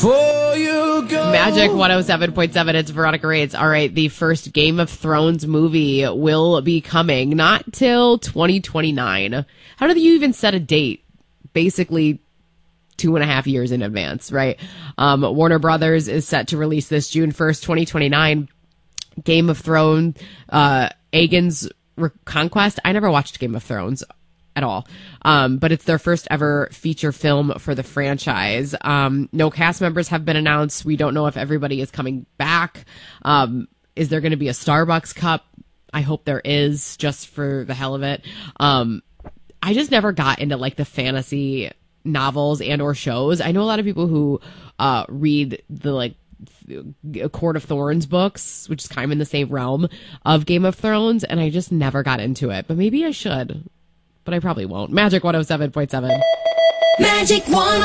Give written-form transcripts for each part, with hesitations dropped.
For you go. Magic 107.7, it's Veronica Reyes. All right, the first Game of Thrones movie will be coming not till 2029. How do you even set a date? Basically 2.5 years in advance, right? Warner Brothers is set to release this June 1st, 2029. Game of Thrones, Aegon's Conquest. I never watched Game of Thrones at all. But it's their first ever feature film for the franchise. No cast members have been announced. We don't know if everybody is coming back. Is there going to be a Starbucks cup? I hope there is, just for the hell of it. I just never got into like the fantasy novels and or shows. I know a lot of people who read the like Court of Thorns books, which is kind of in the same realm of Game of Thrones, and I just never got into it. But maybe I should. But I probably won't. Magic 107.7. Magic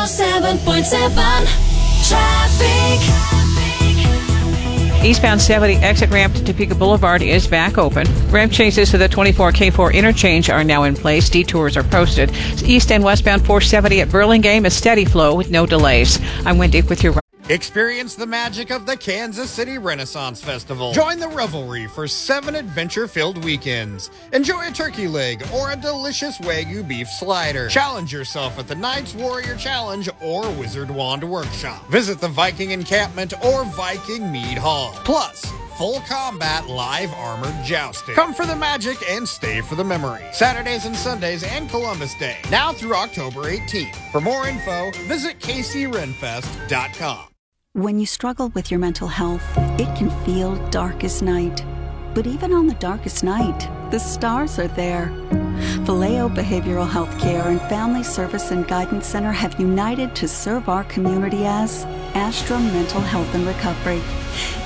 107.7. Traffic. Eastbound 70 exit ramp to Topeka Boulevard is back open. Ramp changes to the 24K4 interchange are now in place. Detours are posted. East and westbound 470 at Burlingame, a steady flow with no delays. I'm Wendy with your... Experience the magic of the Kansas City Renaissance Festival. Join the revelry for 7 adventure-filled weekends. Enjoy a turkey leg or a delicious Wagyu beef slider. Challenge yourself at the Knights Warrior Challenge or Wizard Wand Workshop. Visit the Viking Encampment or Viking Mead Hall. Plus, full combat live armored jousting. Come for the magic and stay for the memory. Saturdays and Sundays and Columbus Day. Now through October 18th. For more info, visit kcrenfest.com. When you struggle with your mental health, it can feel dark as night. But even on the darkest night, the stars are there. Vallejo Behavioral Health Care and Family Service and Guidance Center have united to serve our community as Astra Mental Health and Recovery.